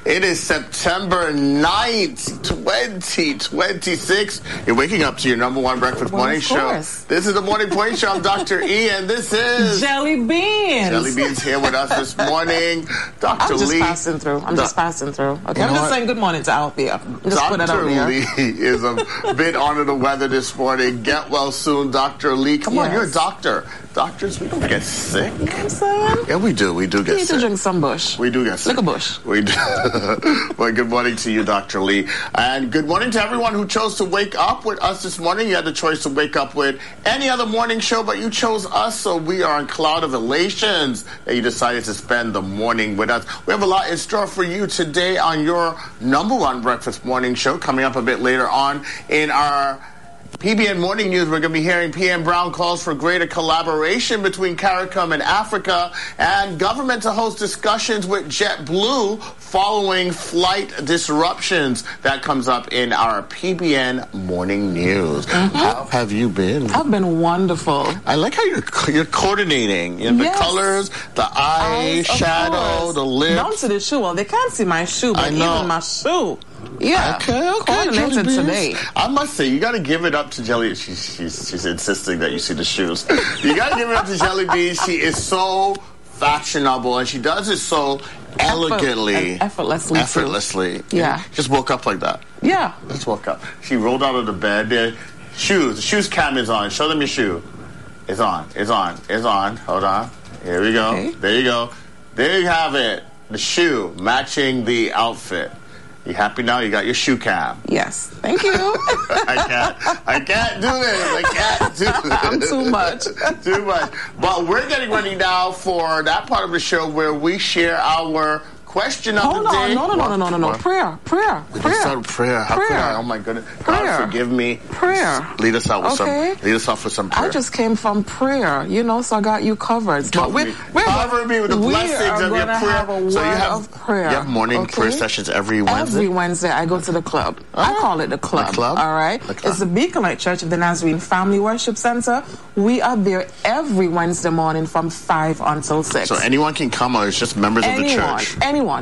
It is September 9th, 2026. You're waking up to your number one breakfast morning show. This is the Morning Point Show. I'm Dr. E, and this is... Jelly Beans. Jelly Beans here with us this morning. Dr. Lee. I'm just passing through. Okay, I'm just saying good morning to Althea. Dr. Lee is a bit under the weather this morning. Get well soon, Dr. Lee. Come on, you're a doctor. Doctors, we don't get sick. You know what I'm saying? Yeah, we do. We do get sick. You need to drink some bush. We do get sick. Like a bush. We do. Well, good morning to you, Dr. Lee. And good morning to everyone who chose to wake up with us this morning. You had the choice to wake up with any other morning show, but you chose us, so we are on cloud of elations that you decided to spend the morning with us. We have a lot in store for you today on your number one breakfast morning show. Coming up a bit later on in our PBN Morning News, we're going to be hearing PM Brown calls for greater collaboration between CARICOM and Africa, and government to host discussions with JetBlue following flight disruptions. That comes up in our PBN Morning News. How have you been? I've been wonderful. I like how you're coordinating. You know, the colors, the eyes, shadow, the lips. Down to the shoe. Well, they can't see my shoe, but even my shoe. Yeah. Okay. Coordinated today. I must say, you got to give it up to Jelly. She's insisting that you see the shoes. You got to give it up to Jelly Bean. She is so fashionable, and she does it so elegantly. Effortlessly. Yeah. Just woke up like that. Yeah. Just woke up. She rolled out of the bed. The shoes cam is on. Show them your shoe. It's on. Hold on. Here we go. Okay. There you go. There you have it. The shoe matching the outfit. You happy now? You got your shoe cam. Yes. Thank you. I can't do this. I'm too much. Too much. But we're getting ready now for that part of the show where we share our question of the day. No. Prayer. We just started prayer. How could I? Oh my goodness. God forgive me. Prayer. Lead us out with some prayer. I just came from prayer, so I got you covered. Cover me with the blessings of your prayer. So you have morning prayer sessions every Wednesday? Every Wednesday I go to the club. I call it the club. The club? All right. It's the Beacon Light Church of the Nazarene Family Worship Center. We are there every Wednesday morning from 5 until 6. So anyone can come, or it's just members of the church?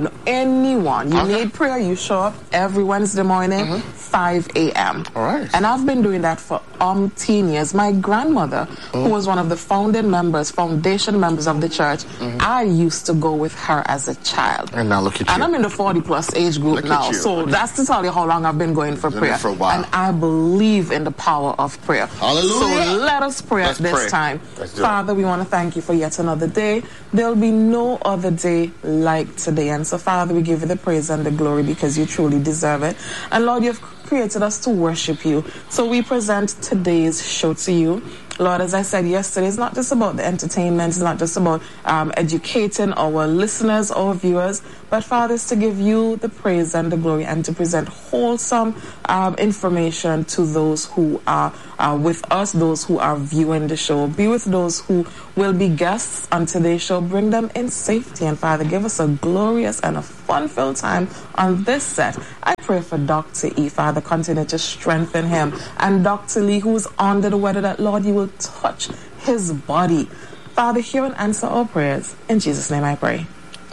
Anyone. You need prayer, you show up every Wednesday morning, 5 a.m. All right. And I've been doing that for umpteen years. My grandmother, who was one of the foundation members of the church, I used to go with her as a child. And now look at you. And I'm in the 40-plus age group now. So that's to tell you how long I've been going for prayer. For a while. And I believe in the power of prayer. Hallelujah. So let us pray at this time. Father, we want to thank you for yet another day. There'll be no other day like today. And so, Father, we give you the praise and the glory because you truly deserve it. And Lord, you've created us to worship you. So we present today's show to you. Lord, as I said yesterday, it's not just about the entertainment, it's not just about educating our listeners or viewers, but Father, it's to give you the praise and the glory and to present wholesome information to those who are with us, those who are viewing the show. Be with those who will be guests on today's show. Bring them in safety. And Father, give us a glorious and a fun-filled time on this set. I pray for Dr. E. Father, continue to strengthen him. And Dr. Lee, who's under the weather, that Lord, you will touch his body. Father, hear and answer our prayers. In Jesus' name I pray.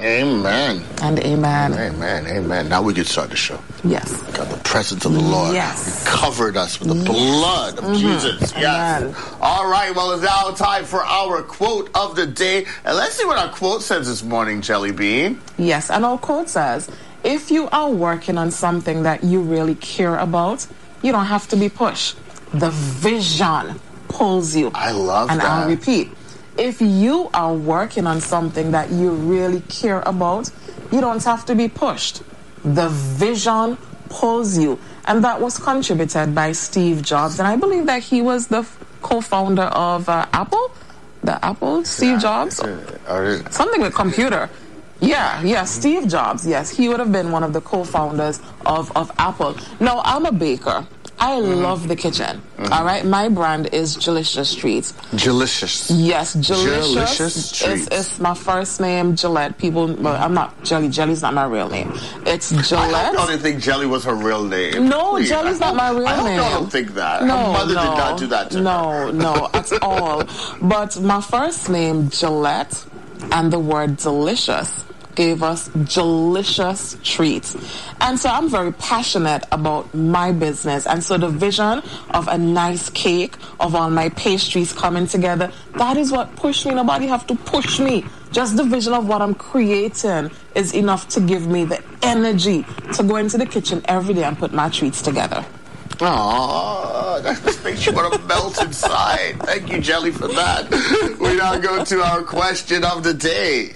Amen. And amen. Amen. Now we can start the show. Yes. Got the presence of the Lord. Yes. He covered us with the blood of Jesus. Yes. Amen. All right. Well, it's now time for our quote of the day. And let's see what our quote says this morning, Jelly Bean. Yes. And our quote says, if you are working on something that you really care about, you don't have to be pushed. The vision pulls you. I love that. And I'll repeat. If you are working on something that you really care about, you don't have to be pushed. The vision pulls you. And that was contributed by Steve Jobs. And I believe that he was the co-founder of Apple. The Apple, Steve Jobs. Something with computer. Yeah, Steve Jobs. Yes, he would have been one of the co-founders of Apple. Now, I'm a baker. I love the kitchen. All right, my brand is Jalicious Treats. Jalicious. Yes, Jalicious Treats. It's my first name, Gillette. People, I'm not Jelly. Jelly's not my real name. It's Gillette. I don't think Jelly was her real name. No, please. Jelly's not my real name. I don't think that. No, her mother did not do that to her. No, at all. But my first name, Gillette, and the word delicious gave us delicious treats. And so I'm very passionate about my business. And so the vision of a nice cake, of all my pastries coming together, that is what pushed me. Nobody have to push me. Just the vision of what I'm creating is enough to give me the energy to go into the kitchen every day and put my treats together. Oh, that just makes you want to melt inside. Thank you, Jelly, for that. We now go to our question of the day.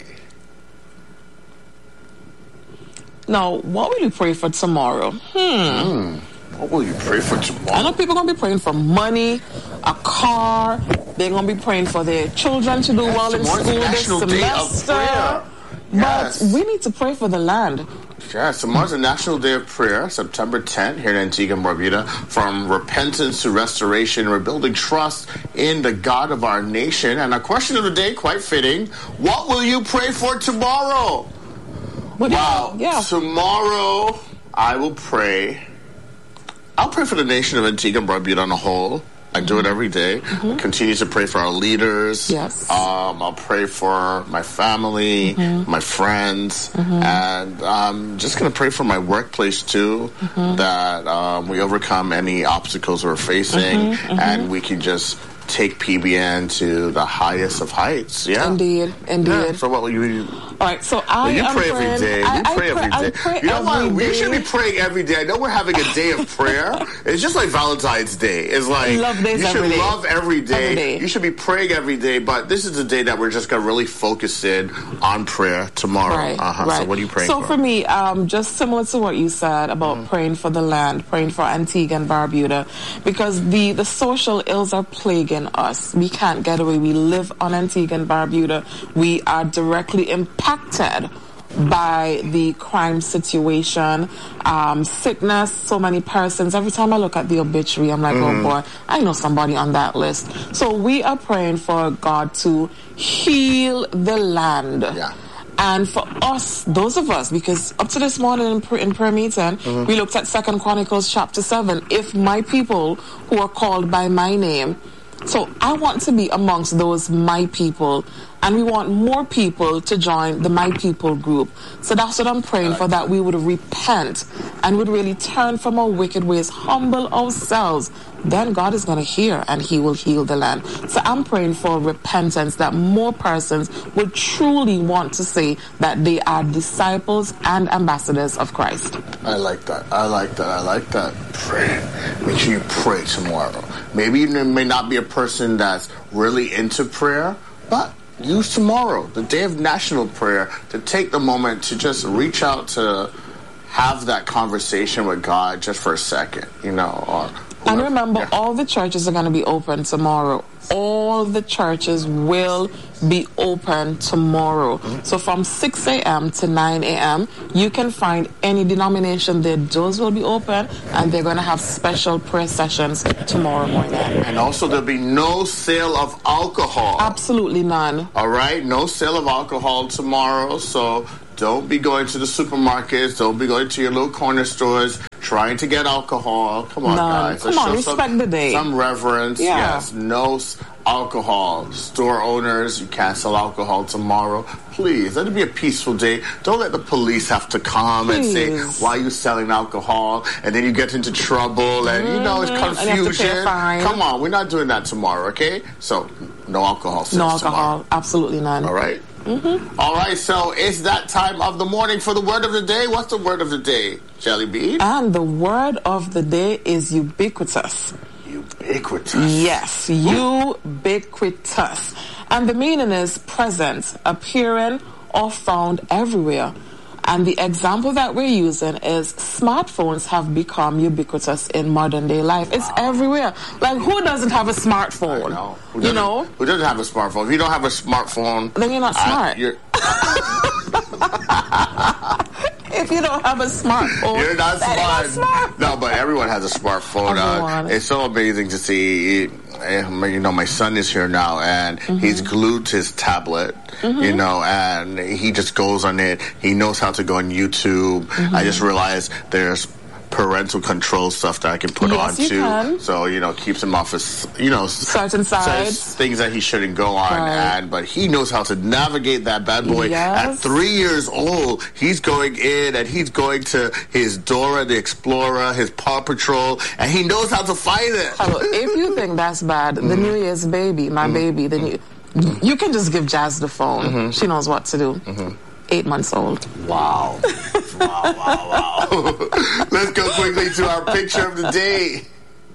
Now, what will you pray for tomorrow? What will you pray for tomorrow? I know people are going to be praying for money, a car. They're going to be praying for their children to do well in school this semester. But we need to pray for the land. Yes, tomorrow's a National Day of Prayer, September 10th, here in Antigua and Barbuda. From repentance to restoration, we're building trust in the God of our nation. And our question of the day, quite fitting, what will you pray for tomorrow? Tomorrow I will pray. I'll pray for the nation of Antigua and Barbuda on a whole. I do it every day. I continue to pray for our leaders. Yes. I'll pray for my family, my friends, and I'm just going to pray for my workplace too, that we overcome any obstacles we're facing, and we can just take PBN to the highest of heights. Yeah. Indeed. Yeah. So what will you... All right, so you pray every day. You pray every day. You know what? We should be praying every day. I know we're having a day of prayer. It's just like Valentine's Day. It's like you should love every day. You should be praying every day. But this is the day that we're just going to really focus in on prayer tomorrow. Right. So what are you praying for? So for me, just similar to what you said about praying for the land, praying for Antigua and Barbuda, because the social ills are plaguing us. We can't get away. We live on Antigua and Barbuda. We are directly impacted by the crime situation, sickness, so many persons. Every time I look at the obituary, I'm like, oh boy, I know somebody on that list. So we are praying for God to heal the land. Yeah. And for us, those of us, because up to this morning in prayer meeting, we looked at 2 Chronicles chapter 7. If my people who are called by my name. So I want to be amongst those my people, and we want more people to join the my people group. So that's what I'm praying for, that we would repent and would really turn from our wicked ways, humble ourselves. Then God is going to hear and he will heal the land. So I'm praying for repentance, that more persons would truly want to say that they are disciples and ambassadors of Christ. I like that. Pray. Make sure you pray tomorrow. Maybe you may not be a person that's really into prayer, but use tomorrow, the day of national prayer, to take the moment to just reach out to have that conversation with God just for a second, And remember, all the churches are going to be open tomorrow. All the churches will be open tomorrow. So from 6 a.m. to 9 a.m., you can find any denomination. Their doors will be open, and they're going to have special prayer sessions tomorrow morning. And also, there'll be no sale of alcohol. Absolutely none. All right? No sale of alcohol tomorrow, so don't be going to the supermarkets. Don't be going to your little corner stores trying to get alcohol. Come on, guys. Come on, respect the day. Some reverence. Yeah. Yes, no alcohol. Store owners, you can't sell alcohol tomorrow. Please, let it be a peaceful day. Don't let the police have to come and say, why are you selling alcohol? And then you get into trouble and, it's confusion. Come on, we're not doing that tomorrow, okay? So, no alcohol sales No alcohol, tomorrow. Absolutely none. All right? All right, so it's that time of the morning for the word of the day. What's the word of the day, Jelly Bean? And the word of the day is ubiquitous. Ubiquitous. Yes, ubiquitous. And the meaning is present, appearing, or found everywhere. And the example that we're using is smartphones have become ubiquitous in modern day life. It's everywhere. Like, who doesn't have a smartphone? I know. Who doesn't have a smartphone? If you don't have a smartphone, then you're not smart. If you don't have a smartphone, you're not smart. No, but everyone has a smartphone. It's so amazing to see. My son is here now, and he's glued to his tablet, and he just goes on it. He knows how to go on YouTube. I just realized there's parental control stuff that I can put on too. Can. So, keeps him off his, certain sides. Things that he shouldn't go on. But he knows how to navigate that bad boy. At 3 years old, he's going in and he's going to his Dora the Explorer, his Paw Patrol, and he knows how to fight it. If you think that's bad, the New Year's baby, my baby, then you can just give Jazz the phone. She knows what to do. 8 months old. Wow. Wow. Let's go quickly to our picture of the day.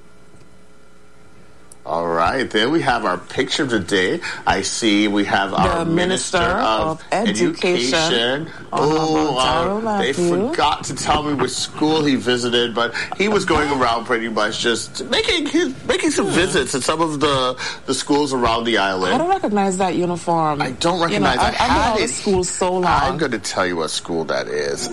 All right, there we have our picture of the day. I see we have our Minister of Education. They forgot to tell me which school he visited, but he was going around pretty much just making some visits at some of the schools around the island. I don't recognize that uniform. I don't recognize. I've been out of school so long. I'm going to tell you what school that is.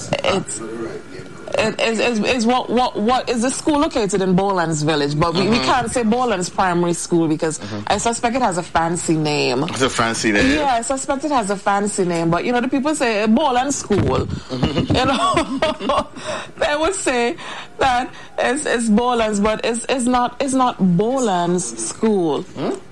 What is the school located in Boland's Village? But we can't say Boland's Primary School because I suspect it has a fancy name. It's a fancy name? Yeah, I suspect it has a fancy name. But, the people say Boland School. They would say that it's Boland's, but it's not Boland's School.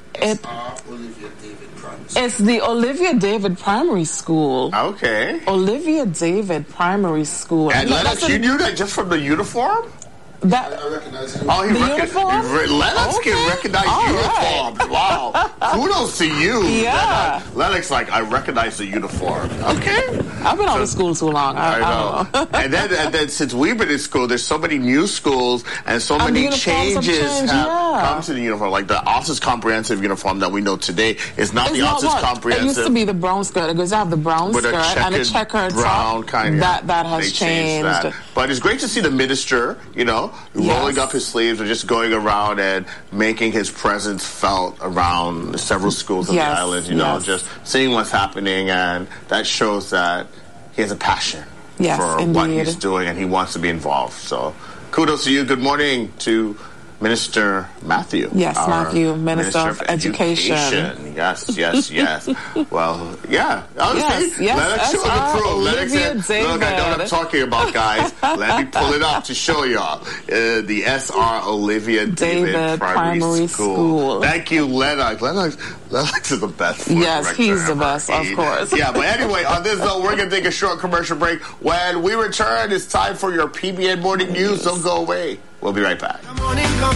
It's the Olivia David Primary School. Okay. Olivia David Primary School. And Lennox, you knew that just from the uniform? I recognize him. uniform? Lennox can recognize uniforms. Right. Wow. Kudos to you. Yeah. Lennox, I recognize the uniform. Okay. I've been out of school too long. I know. and then since we've been in school, there's so many new schools and so many changes have come to the uniform. Like the Office Comprehensive uniform that we know today is not the Office Comprehensive. It used to be the brown skirt. It goes to have the brown skirt and a checkered brown top. Kind of. That has changed. That. But it's great to see the minister, rolling up his sleeves and just going around and making his presence felt around several schools on the island, just seeing what's happening, and that shows that he has a passion for what he's doing and he wants to be involved. So kudos to you. Good morning to Minister Matthew. Yes, Matthew, Minister of Education. Yes. Well, yeah. Yes. Lennox showed the proof. Lennox said, look, I know what I'm talking about, guys. Let me pull it up to show y'all. The SR Olivia David Primary School. Thank you, Lennox. Lennox is the best. Yes, he's the best, of course. Yeah, but anyway, on this note, we're going to take a short commercial break. When we return, it's time for your PBN Morning News. Don't go away. We'll be right back.